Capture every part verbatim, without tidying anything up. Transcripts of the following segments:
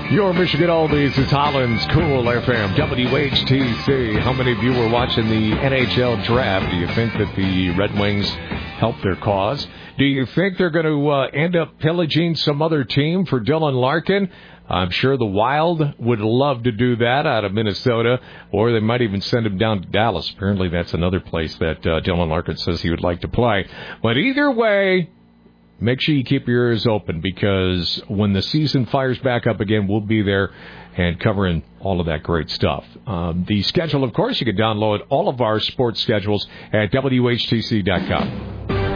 Your Michigan Oldies is Holland's Cool F M, W H T C. How many of you were watching the N H L draft? Do you think that the Red Wings helped their cause? Do you think they're going to uh, end up pillaging some other team for Dylan Larkin? I'm sure the Wild would love to do that out of Minnesota, or they might even send him down to Dallas. Apparently that's another place that uh, Dylan Larkin says he would like to play. But either way, make sure you keep your ears open, because when the season fires back up again, we'll be there and covering all of that great stuff. Um, the schedule, of course, you can download all of our sports schedules at W H T C dot com.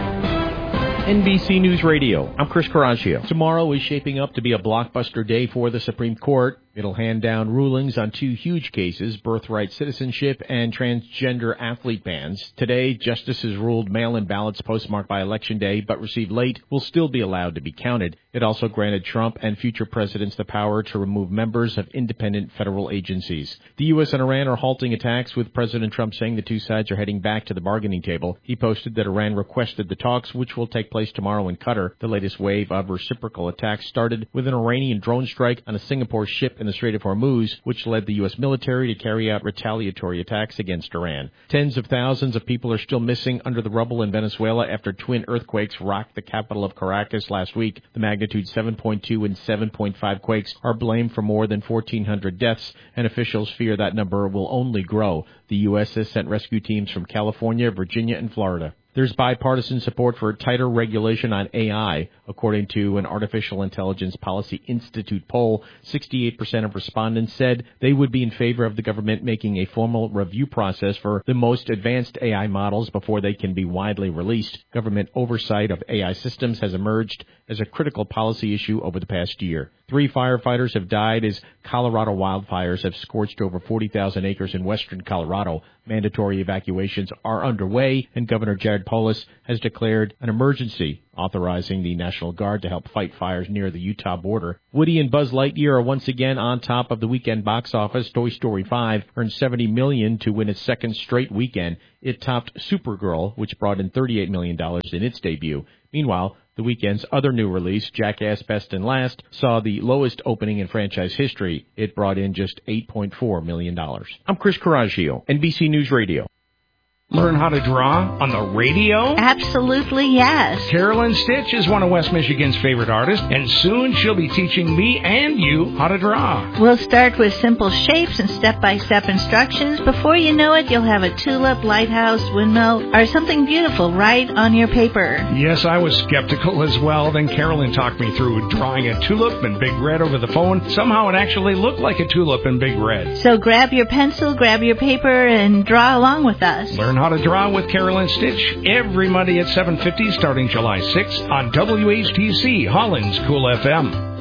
N B C News Radio, I'm Chris Carragio. Tomorrow is shaping up to be a blockbuster day for the Supreme Court. It'll hand down rulings on two huge cases, birthright citizenship and transgender athlete bans. Today, justices ruled mail-in ballots postmarked by Election Day but received late will still be allowed to be counted. It also granted Trump and future presidents the power to remove members of independent federal agencies. The U S and Iran are halting attacks, with President Trump saying the two sides are heading back to the bargaining table. He posted that Iran requested the talks, which will take place tomorrow in Qatar. The latest wave of reciprocal attacks started with an Iranian drone strike on a Singapore ship in the Strait of Hormuz, which led the U S military to carry out retaliatory attacks against Iran. Tens of thousands of people are still missing under the rubble in Venezuela after twin earthquakes rocked the capital of Caracas last week. The magnitude seven point two and seven point five quakes are blamed for more than fourteen hundred deaths, and officials fear that number will only grow. The U S has sent rescue teams from California, Virginia, and Florida. There's bipartisan support for tighter regulation on A I. According to an Artificial Intelligence Policy Institute poll, sixty-eight percent of respondents said they would be in favor of the government making a formal review process for the most advanced A I models before they can be widely released. Government oversight of A I systems has emerged as a critical policy issue over the past year. Three firefighters have died as Colorado wildfires have scorched over forty thousand acres in western Colorado. Mandatory evacuations are underway, and Governor Jared Polis has declared an emergency, authorizing the National Guard to help fight fires near the Utah border. Woody and Buzz Lightyear are once again on top of the weekend box office. Toy Story five earned seventy million dollars to win its second straight weekend. It topped Supergirl, which brought in thirty-eight million dollars in its debut. Meanwhile, the weekend's other new release, Jackass Best and Last, saw the lowest opening in franchise history. It brought in just eight point four million dollars. I'm Chris Carragio, N B C News Radio. Learn how to draw on the radio? Absolutely, yes. Carolyn Stitch is one of West Michigan's favorite artists, and soon she'll be teaching me and you how to draw. We'll start with simple shapes and step-by-step instructions. Before you know it, you'll have a tulip, lighthouse, windmill, or something beautiful right on your paper. Yes, I was skeptical as well. Then Carolyn talked me through drawing a tulip in big red over the phone. Somehow it actually looked like a tulip in big red. So grab your pencil, grab your paper, and draw along with us. Learn how to draw with Carolyn Stitch every Monday at seven fifty starting July sixth on W H T C, Holland's Cool F M.